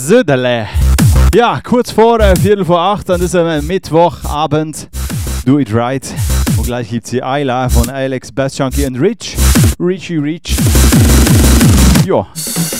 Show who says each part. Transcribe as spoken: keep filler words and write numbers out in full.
Speaker 1: Söderle. Ja, kurz vor äh, Viertel vor acht an diesem Mittwochabend. Do It Right. Und gleich gibt es die Ayla von Alex, Bass Junkie und Rich. Richie Rich. Ja.